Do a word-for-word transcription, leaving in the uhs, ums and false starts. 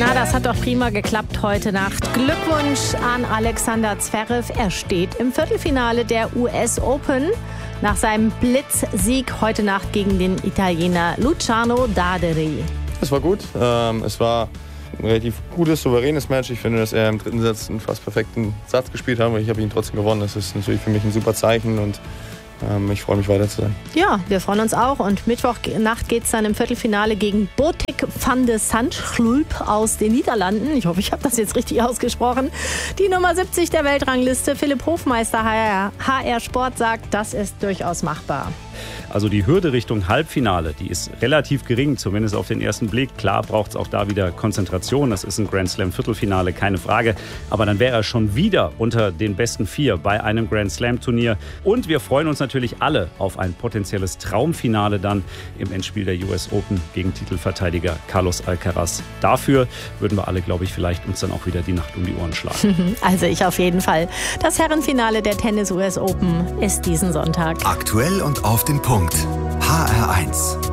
Na, das hat doch prima geklappt heute Nacht. Glückwunsch an Alexander Zverev. Er steht im Viertelfinale der U S Open. Nach seinem Blitzsieg heute Nacht gegen den Italiener Luciano Daderi. Es war gut. Ähm, es war ein relativ gutes, souveränes Match. Ich finde, dass er im dritten Satz einen fast perfekten Satz gespielt hat. Aber ich habe ihn trotzdem gewonnen. Das ist natürlich für mich ein super Zeichen. Und ähm, ich freue mich, weiter zu sein. Ja, wir freuen uns auch. Und Mittwochnacht geht es dann im Viertelfinale gegen Botic van de Zandschulp aus den Niederlanden. Ich hoffe, ich habe das jetzt richtig ausgesprochen. Die Nummer siebzig der Weltrangliste, Philipp Hofmeister, H R Sport, sagt, das ist durchaus machbar. Also die Hürde Richtung Halbfinale, die ist relativ gering, zumindest auf den ersten Blick. Klar braucht es auch da wieder Konzentration. Das ist ein Grand Slam Viertelfinale, keine Frage. Aber dann wäre er schon wieder unter den besten vier bei einem Grand Slam Turnier. Und wir freuen uns natürlich alle auf ein potenzielles Traumfinale dann im Endspiel der U S Open gegen Titelverteidiger Carlos Alcaraz. Dafür würden wir alle, glaube ich, vielleicht uns dann auch wieder die Nacht um die Ohren schlagen. Also ich auf jeden Fall. Das Herrenfinale der Tennis U S Open ist diesen Sonntag. Aktuell und auf den Punkt. H R eins.